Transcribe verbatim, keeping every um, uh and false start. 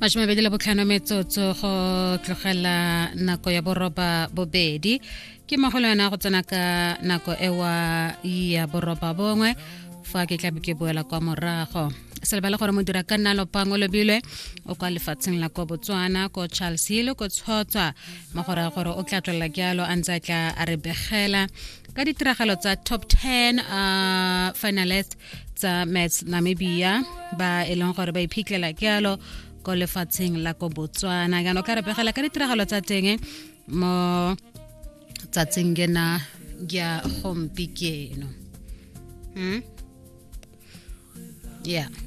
mashome bedile botlhano metsotso go tlogela nako ya boroba bobedi ke magolo yana go tsena ka nako ewa ya boroba bongwe fa ke tlabe ke boela kwa morago se lebala gore mo dira ka nna lopango lebile o kwa lefatsheng la ko Botswana ko Charles Hill ko Tshotswa magora gore o tla tlola kyalo a ntse tla a re begela ka ditiragalo tsa top ten uh, finalist tsa Miss Namibia ba eleng gore ba iphiklela kyalo ko lefatsheng la ko Botswana ga no ka re begela ka ditiragalo tsa teng mo tsatsing gena ya gompikeno hmm yeah